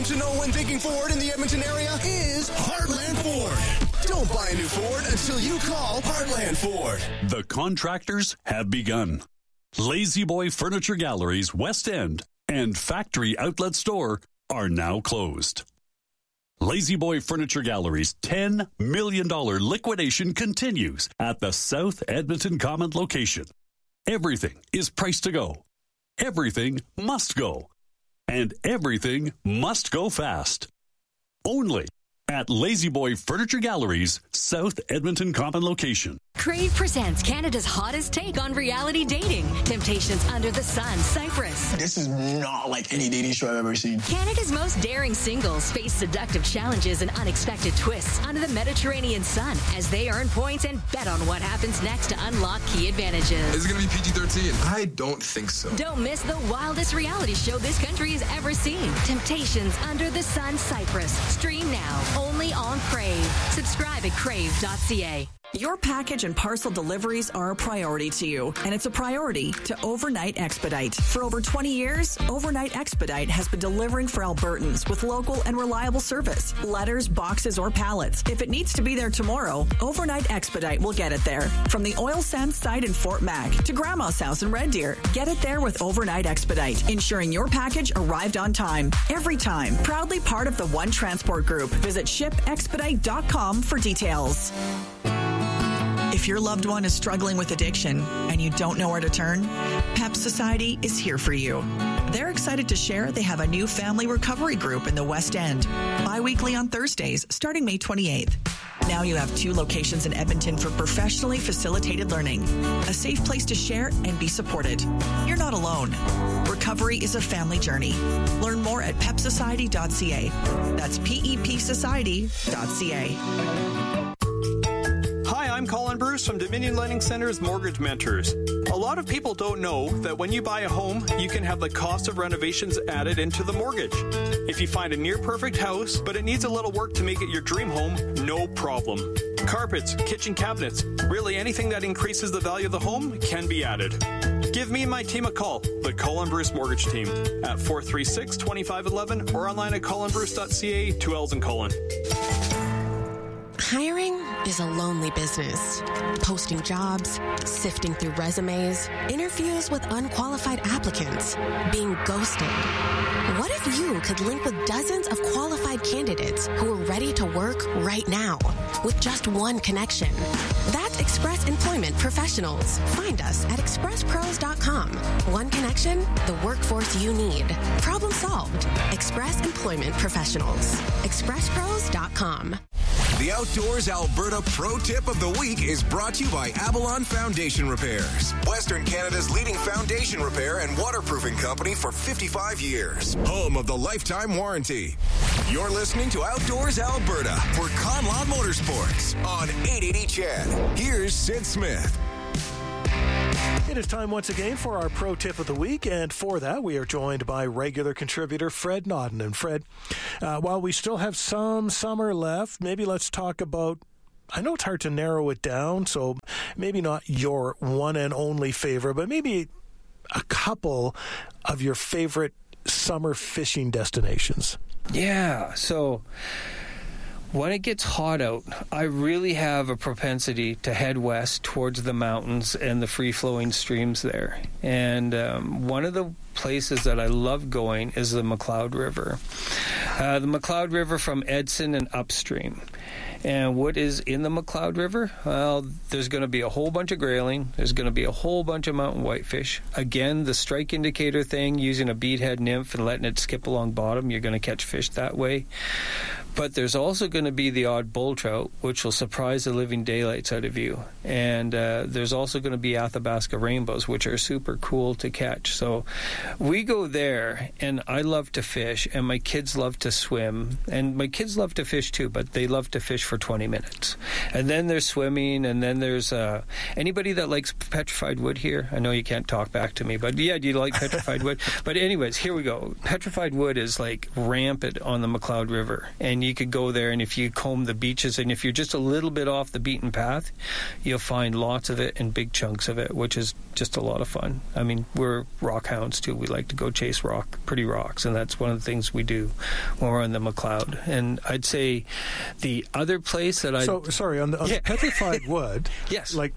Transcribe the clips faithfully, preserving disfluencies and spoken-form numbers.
to know when thinking Ford in the Edmonton area is Heartland Ford. Don't buy a new Ford until you call Heartland Ford. The contractors have begun. Lazy Boy Furniture Galleries West End and Factory Outlet Store are now closed. Lazy Boy Furniture Gallery's ten million dollars liquidation continues at the South Edmonton Common location. Everything is priced to go. Everything must go. And everything must go fast. Only at Lazy Boy Furniture Gallery's South Edmonton Common location. Crave presents Canada's hottest take on reality dating. Temptations Under the Sun, Cyprus. This is not like any dating show I've ever seen. Canada's most daring singles face seductive challenges and unexpected twists under the Mediterranean sun as they earn points and bet on what happens next to unlock key advantages. Is it going to be P G thirteen? I don't think so. Don't miss the wildest reality show this country has ever seen. Temptations Under the Sun, Cyprus. Stream now, only on Crave. Subscribe at crave dot c a. Your package and parcel deliveries are a priority to you, and it's a priority to Overnight Expedite. For over twenty years, Overnight Expedite has been delivering for Albertans with local and reliable service. Letters, boxes, or pallets. If it needs to be there tomorrow, Overnight Expedite will get it there. From the oil sands site in Fort Mac to Grandma's house in Red Deer, get it there with Overnight Expedite, ensuring your package arrived on time. Every time. Proudly part of the One Transport Group. Visit ship expedite dot com for details. If your loved one is struggling with addiction and you don't know where to turn, PEP Society is here for you. They're excited to share they have a new family recovery group in the West End, bi-weekly on Thursdays, starting May twenty-eighth. Now you have two locations in Edmonton for professionally facilitated learning, a safe place to share and be supported. You're not alone. Recovery is a family journey. Learn more at pep society dot c a. That's P E P society dot c a. Hi, I'm Colin Bruce from Dominion Lending Center's Mortgage Mentors. A lot of people don't know that when you buy a home, you can have the cost of renovations added into the mortgage. If you find a near-perfect house, but it needs a little work to make it your dream home, no problem. Carpets, kitchen cabinets, really anything that increases the value of the home can be added. Give me and my team a call, the Colin Bruce Mortgage Team, at four three six, two five one one or online at colin bruce dot c a, two L's in Colin. Hiring is a lonely business. Posting jobs, sifting through resumes, interviews with unqualified applicants, being ghosted. What if you could link with dozens of qualified candidates who are ready to work right now with just one connection? That's Express Employment Professionals. Find us at express pros dot com. One connection, the workforce you need. Problem solved. Express Employment Professionals. express pros dot com. The Outdoors Alberta Pro Tip of the Week is brought to you by Avalon Foundation Repairs, Western Canada's leading foundation repair and waterproofing company for fifty-five years. Home of the lifetime warranty. You're listening to Outdoors Alberta for Conlaw Motorsports on eight eighty C H E D. Here's Sid Smith. It is time once again for our Pro Tip of the Week, and for that we are joined by regular contributor Fred Nodden. And Fred, uh, while we still have some summer left, maybe let's talk about, I know it's hard to narrow it down, so maybe not your one and only favorite, but maybe a couple of your favorite summer fishing destinations. Yeah, so when it gets hot out, I really have a propensity to head west towards the mountains and the free-flowing streams there. And um, one of the places that I love going is the McLeod River. Uh, the McLeod River from Edson and upstream. And what is in the McLeod River? Well, there's going to be a whole bunch of grayling. There's going to be a whole bunch of mountain whitefish. Again, the strike indicator thing, using a beadhead nymph and letting it skip along bottom, you're going to catch fish that way. But there's also going to be the odd bull trout, which will surprise the living daylights out of you. And uh, there's also going to be Athabasca rainbows, which are super cool to catch. So we go there, and I love to fish, and my kids love to swim. And my kids love to fish too, but they love to to fish for twenty minutes. And then there's swimming, and then there's uh, anybody that likes petrified wood here. I know you can't talk back to me, but yeah, do you like petrified wood? But anyways, here we go. Petrified wood is like rampant on the McLeod River, and you could go there, and if you comb the beaches, and if you're just a little bit off the beaten path, you'll find lots of it and big chunks of it, which is just a lot of fun. I mean, we're rock hounds too. We like to go chase rock, pretty rocks, and that's one of the things we do when we're on the McLeod. And I'd say the other place that I so sorry on the, on yeah. the petrified wood. Yes, like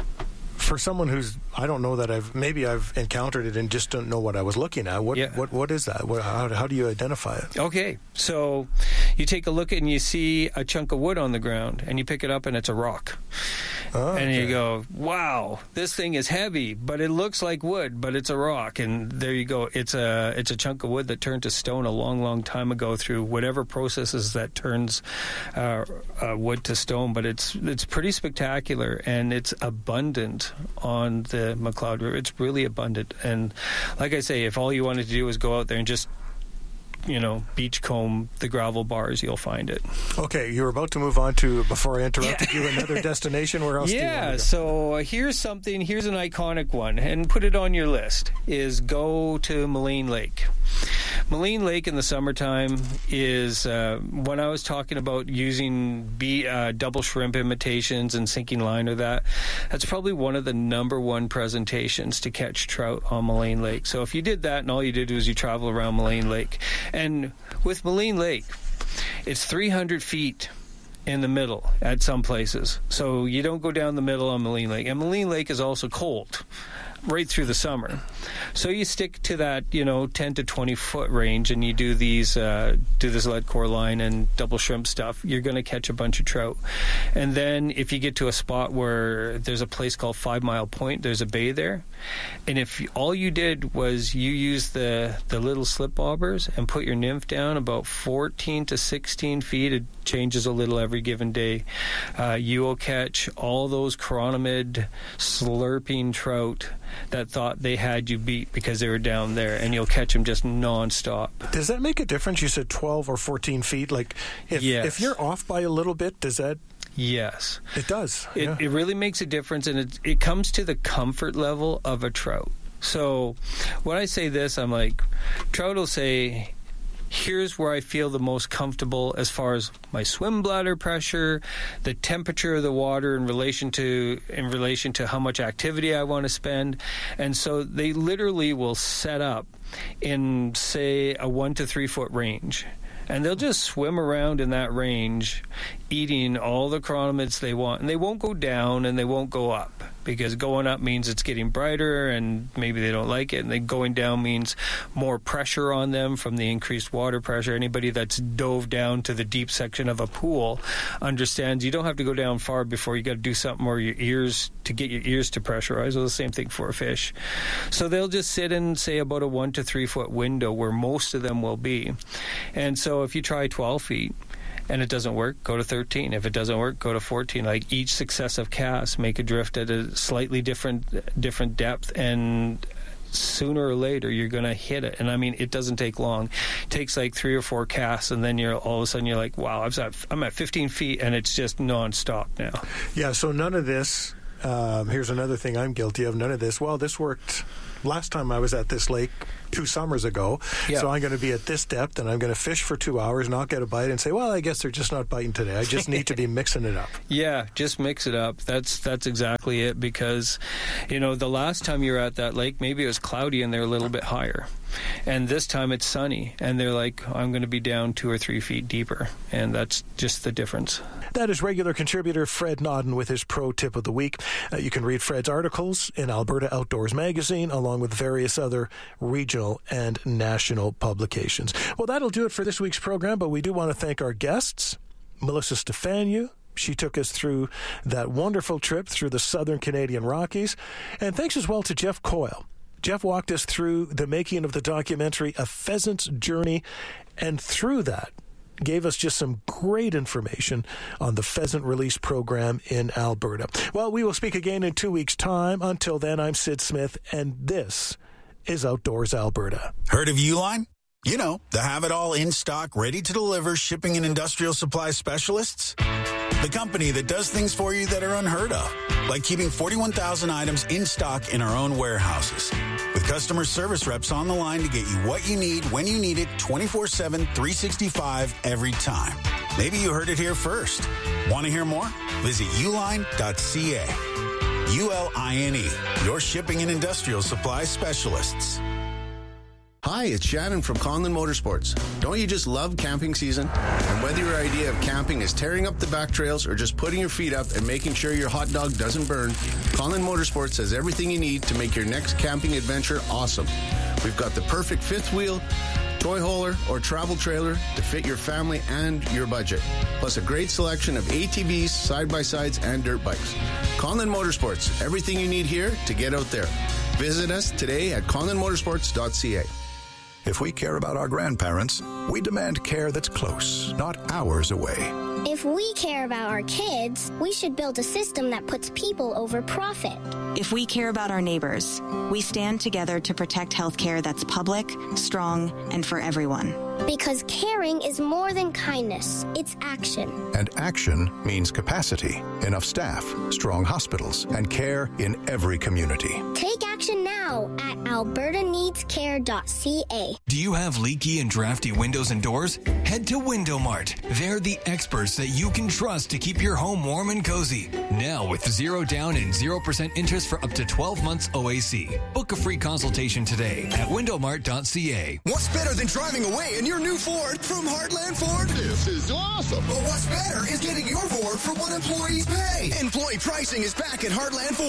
for someone who's I don't know that I've maybe I've encountered it and just don't know what I was looking at. What yeah. what what is that? What, how how do you identify it? Okay, so you take a look and you see a chunk of wood on the ground, and you pick it up and it's a rock. Oh, and okay. you go, wow, this thing is heavy, but it looks like wood, but it's a rock. And there you go. It's a it's a chunk of wood that turned to stone a long, long time ago through whatever processes that turns uh, uh, wood to stone. But it's it's pretty spectacular, and it's abundant on the McLeod River. It's really abundant. And like I say, if all you wanted to do was go out there and just you know, beachcomb the gravel bars, you'll find it. Okay, you were about to move on to, before I interrupted yeah. you, another destination. Where else yeah, do you want to go? So uh, here's something, here's an iconic one, and put it on your list, is go to Moline Lake. Moline Lake in the summertime is, uh, when I was talking about using B, uh, double shrimp imitations and sinking line or that, that's probably one of the number one presentations to catch trout on Moline Lake. So if you did that and all you did was you travel around Moline Lake, and with Moline Lake, it's three hundred feet in the middle at some places. So you don't go down the middle on Moline Lake. And Moline Lake is also cold right through the summer. So you stick to that, you know, ten to twenty foot range, and you do these, uh, do this lead core line and double shrimp stuff. You're going to catch a bunch of trout. And then if you get to a spot where there's a place called Five Mile Point, there's a bay there. And if all you did was you use the, the little slip bobbers and put your nymph down about fourteen to sixteen feet, it changes a little every given day, uh, you will catch all those chironomid slurping trout that thought they had you beat because they were down there, and you'll catch them just nonstop. Does that make a difference? You said twelve or fourteen feet. Like, if yes. if you're off by a little bit, does that? Yes. It does. It, yeah. it really makes a difference, and it, it comes to the comfort level of a trout. So when I say this, I'm like, trout will say, here's where I feel the most comfortable as far as my swim bladder pressure, the temperature of the water in relation to in relation to how much activity I want to spend. And so they literally will set up in, say, a one to three foot range. And they'll just swim around in that range, eating all the chironomids they want. And they won't go down and they won't go up, because going up means it's getting brighter and maybe they don't like it. And then going down means more pressure on them from the increased water pressure. Anybody that's dove down to the deep section of a pool understands you don't have to go down far before you got to do something where your ears, to get your ears to pressurize. Well, the same thing for a fish. So they'll just sit in, say, about a one to three foot window where most of them will be. And so if you try twelve feet, and it doesn't work, go to thirteen. If it doesn't work, go to fourteen. Like, each successive cast, make a drift at a slightly different different depth, and sooner or later you're going to hit it. And I mean, it doesn't take long. It takes like three or four casts, and then you're all of a sudden you're like, wow, I'm at, I'm at fifteen feet, and it's just nonstop now. Yeah, so none of this, um, here's another thing I'm guilty of, none of this, well, this worked last time I was at this lake two summers ago, yeah. so I'm going to be at this depth, and I'm going to fish for two hours, not get a bite, and say, well, I guess they're just not biting today. I just need to be mixing it up. Yeah, just mix it up. That's that's exactly it, because, you know, the last time you were at that lake, maybe it was cloudy and they're a little bit higher. And this time it's sunny, and they're like, I'm going to be down two or three feet deeper, and that's just the difference. That is regular contributor Fred Nodden with his Pro Tip of the Week. Uh, you can read Fred's articles in Alberta Outdoors Magazine, along with various other regional and national publications. Well, that'll do it for this week's program, but we do want to thank our guests, Melissa Stefaniou. She took us through that wonderful trip through the Southern Canadian Rockies. And thanks as well to Jeff Coyle. Jeff walked us through the making of the documentary A Pheasant's Journey, and through that gave us just some great information on the pheasant release program in Alberta. Well, we will speak again in two weeks' time. Until then, I'm Sid Smith, and this is Outdoors Alberta. Heard of Uline? You know, the have-it-all in-stock, ready-to-deliver shipping and industrial supply specialists. The company that does things for you that are unheard of, like keeping forty-one thousand items in stock in our own warehouses. With customer service reps on the line to get you what you need, when you need it, twenty-four seven, three sixty-five, every time. Maybe you heard it here first. Want to hear more? Visit uline dot c a. U L I N E, your shipping and industrial supply specialists. Hi, it's Shannon from Conlin Motorsports. Don't you just love camping season? And whether your idea of camping is tearing up the back trails or just putting your feet up and making sure your hot dog doesn't burn, Conlin Motorsports has everything you need to make your next camping adventure awesome. We've got the perfect fifth wheel, toy hauler, or travel trailer to fit your family and your budget. Plus a great selection of A T Vs, side-by-sides, and dirt bikes. Conlin Motorsports, everything you need here to get out there. Visit us today at conlin motorsports dot c a. If we care about our grandparents, we demand care that's close, not hours away. If we care about our kids, we should build a system that puts people over profit. If we care about our neighbors, we stand together to protect healthcare that's public, strong, and for everyone. Because caring is more than kindness, it's action. And action means capacity, enough staff, strong hospitals, and care in every community. Take action now at alberta needs care dot c a. Do you have leaky and drafty windows and doors? Head to Window Mart. They're the experts that you can trust to keep your home warm and cozy. Now with zero down and zero percent interest for up to twelve months O A C. Book a free consultation today at window mart dot c a. What's better than driving away in your new Ford from Heartland Ford? This is awesome. But what's better is getting your Ford for what employees pay. Employee pricing is back at Heartland Ford.